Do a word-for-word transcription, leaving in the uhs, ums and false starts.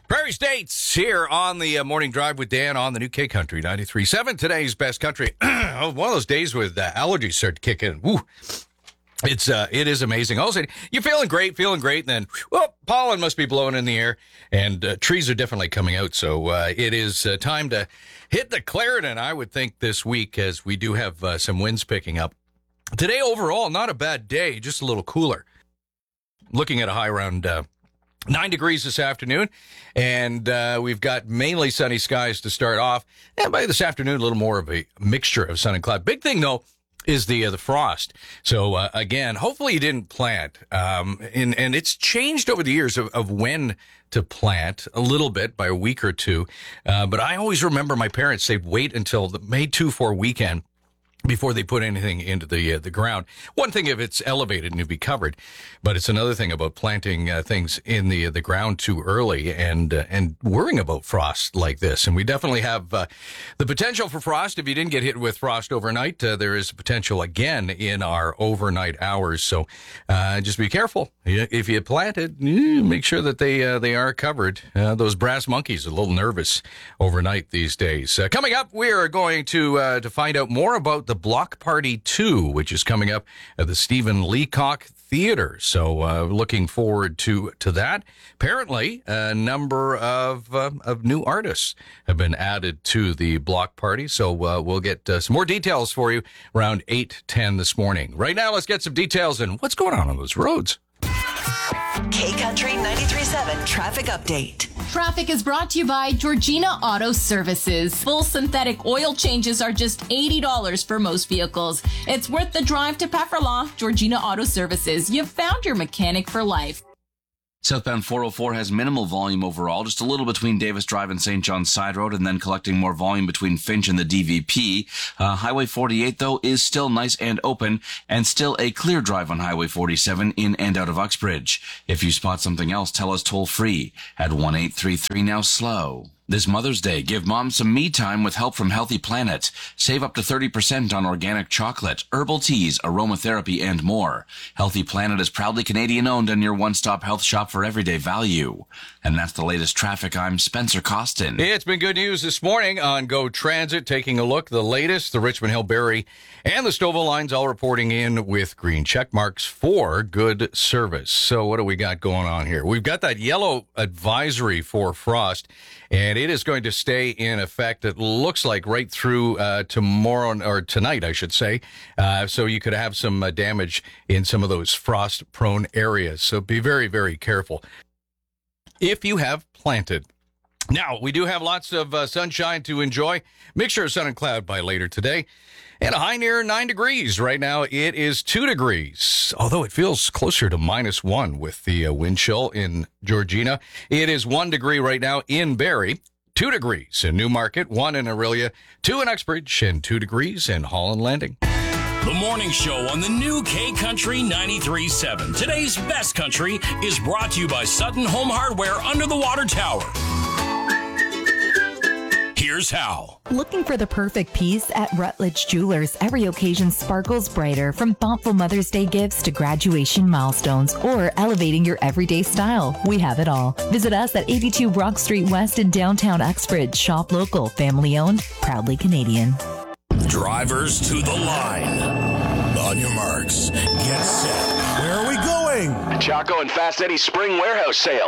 Prairie States here on the uh, Morning Drive with Dan on the new K Country ninety-three point seven. Today's best country. One of those days with uh, allergies start to kick in. Woo. It's uh, it is amazing. Also, you're feeling great, feeling great, and then, well, pollen must be blowing in the air, and uh, trees are definitely coming out. So uh, it is uh, time to hit the Clarendon, I would think, this week, as we do have uh, some winds picking up. Today, overall, not a bad day, just a little cooler. Looking at a high around uh, nine degrees this afternoon, and uh, we've got mainly sunny skies to start off. And by this afternoon, a little more of a mixture of sun and cloud. Big thing, though, is the uh, the frost. So, uh, again, hopefully you didn't plant. Um, and, and it's changed over the years of, of when to plant a little bit by a week or two. Uh, but I always remember my parents, they'd wait until the May two four weekend before they put anything into the uh, the ground. One thing if it's elevated and it'd be covered, but it's another thing about planting uh, things in the uh, the ground too early and uh, and worrying about frost like this. And we definitely have uh, the potential for frost. If you didn't get hit with frost overnight, uh, there is potential again in our overnight hours. So uh, just be careful. If you planted, make sure that they uh, they are covered. Uh, those brass monkeys are a little nervous overnight these days. Uh, coming up, we are going to uh, to find out more about the Block Party two, which is coming up at the Stephen Leacock Theater. So uh, looking forward to to that. Apparently, a number of uh, of new artists have been added to the Block Party. So uh, we'll get uh, some more details for you around eight ten this morning. Right now, let's get some details on what's going on on those roads. K Country ninety-three point seven traffic update. Traffic is brought to you by Georgina Auto Services. Full synthetic oil changes are just eighty dollars for most vehicles. It's worth the drive to Pefferlaw. Georgina Auto Services. You've found your mechanic for life. Southbound four oh four has minimal volume overall, just a little between Davis Drive and Saint John's Side Road, and then collecting more volume between Finch and the D V P. Uh, Highway forty-eight, though, is still nice and open, and still a clear drive on Highway forty-seven in and out of Uxbridge. If you spot something else, tell us toll-free at one eight three three now slow. This Mother's Day, give mom some me time with help from Healthy Planet. Save up to thirty percent on organic chocolate, herbal teas, aromatherapy, and more. Healthy Planet is proudly Canadian-owned and your one-stop health shop for everyday value. And that's the latest traffic. I'm Spencer Costin. It's been good news this morning on Go Transit. Taking a look, the latest, the Richmond Hill, Barrie, and the Stouffville lines all reporting in with green check marks for good service. So what do we got going on here? We've got that yellow advisory for frost, and it is going to stay in effect, it looks like, right through uh, tomorrow, or tonight, I should say. Uh, so you could have some uh, damage in some of those frost-prone areas. So be very, very careful if you have planted. Now, we do have lots of uh, sunshine to enjoy. Mixture of sun and cloud by later today. And a high near nine degrees. Right now, it is two degrees, although it feels closer to minus one with the uh, wind chill in Georgina. It is one degree right now in Barrie, two degrees in Newmarket, one in Orillia, two in Uxbridge, and two degrees in Holland Landing. The morning show on the new K Country ninety-three point seven. Today's best country is brought to you by Sutton Home Hardware under the water tower. Here's how. Looking for the perfect piece? At Rutledge Jewelers, every occasion sparkles brighter, from thoughtful Mother's Day gifts to graduation milestones or elevating your everyday style. We have it all. Visit us at eighty-two Brock Street West in downtown Uxbridge. Shop local, family owned, proudly Canadian. Drivers to the line. On your marks, get set. Where are we going? Chaco and Fast Eddie's Spring Warehouse Sale.